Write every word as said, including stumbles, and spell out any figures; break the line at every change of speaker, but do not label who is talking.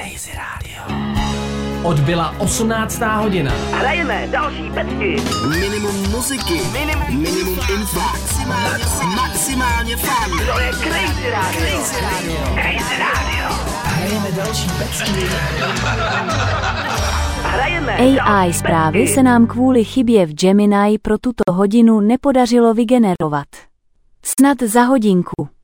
Crazy Radio. Odbyla osmnáctá hodina.
Hrajeme další pecky.
Minimum muziky. Minimum, minimum info. Maximálně, maximálně fun.
To je Crazy Radio.
Crazy Radio.
Crazy Radio.
Hrajeme další pecky.
Hrajeme
A I zprávy se nám kvůli chybě v Gemini pro tuto hodinu nepodařilo vygenerovat. Snad za hodinku.